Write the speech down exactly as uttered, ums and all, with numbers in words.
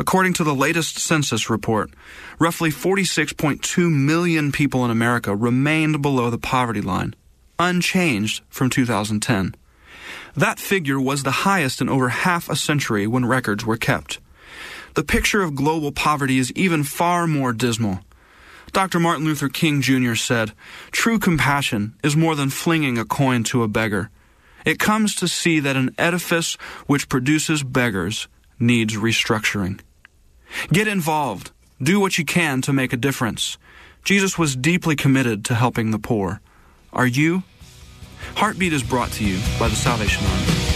According to the latest census report, roughly forty-six point two million people in America remained below the poverty line, unchanged from two thousand ten. That figure was the highest in over half a century when records were kept. The picture of global poverty is even far more dismal. Doctor Martin Luther King Junior said, "True compassion is more than flinging a coin to a beggar. It comes to see that an edifice which produces beggars needs restructuring." Get involved. Do what you can to make a difference. Jesus was deeply committed to helping the poor. Are you? Heartbeat is brought to you by the Salvation Army.